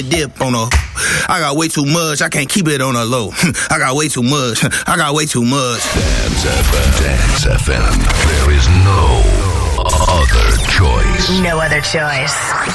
dip on a. I got way too much. I can't keep it on a low. I got way too much. I got way too much. Dance FM. Dance FM. There is no other choice. No other choice.